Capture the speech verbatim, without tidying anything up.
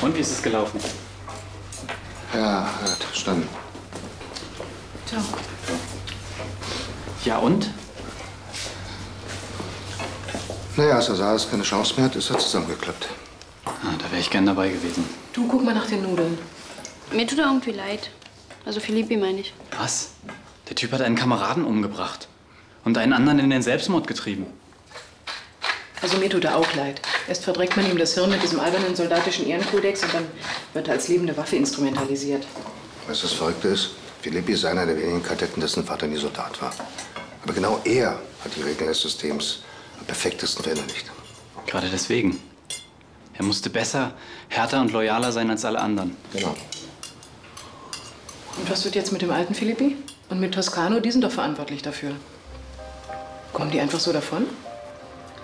Und wie ist es gelaufen? Ja, hat verstanden. Ciao. Ja und? Naja, als er sah, dass er keine Chance mehr hat, ist er zusammengeklappt. Ah, da wäre ich gern dabei gewesen. Du, guck mal nach den Nudeln. Mir tut er irgendwie leid. Also Philippi meine ich. Was? Der Typ hat einen Kameraden umgebracht. Und einen anderen in den Selbstmord getrieben. Also mir tut er auch leid. Erst verdreckt man ihm das Hirn mit diesem albernen soldatischen Ehrenkodex und dann wird er als lebende Waffe instrumentalisiert. Weißt du, das Verrückte ist? Philippi ist einer der wenigen Kadetten, dessen Vater nie Soldat war. Aber genau er hat die Regeln des Systems am perfektesten verinnerlicht. Gerade deswegen. Er musste besser, härter und loyaler sein als alle anderen. Genau. Und was wird jetzt mit dem alten Philippi? Und mit Toscano? Die sind doch verantwortlich dafür. Kommen die einfach so davon?